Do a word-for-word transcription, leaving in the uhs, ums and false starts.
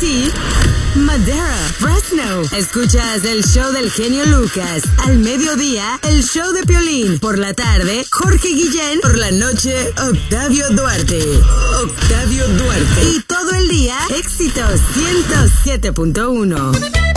Tennessee, Madera, Fresno. Escuchas el show del genio Lucas. Al mediodía, el show de Piolín. Por la tarde, Jorge Guillén. Por la noche, Octavio Duarte. Octavio Duarte. Y todo el día, éxitos ciento siete punto uno.